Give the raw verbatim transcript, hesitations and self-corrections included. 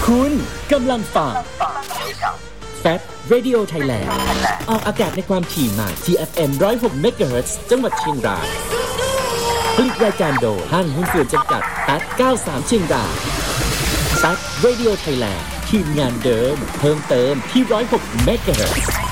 คุณกำลังฟัง แฟต Radio Thailand ออกอากาศในความถี่ใหม่ ที เอฟ เอ็ม หนึ่งร้อยหก เมกะเฮิรตซ์ จังหวัดเชียงรายผลิตรายการโดยห้างหุ้นส่วนจำกัด แฟต เก้าสิบสาม เชียงราย แฟต Radio Thailand ทีมงานเดิมเพิ่มเติมที่ หนึ่งร้อยหก เมกะเฮิรตซ์